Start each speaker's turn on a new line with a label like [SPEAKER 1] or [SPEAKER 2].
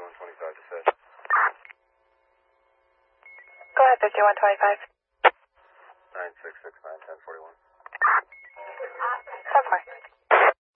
[SPEAKER 1] 5125 to set.
[SPEAKER 2] Go ahead, 5125.
[SPEAKER 1] 9669 1041.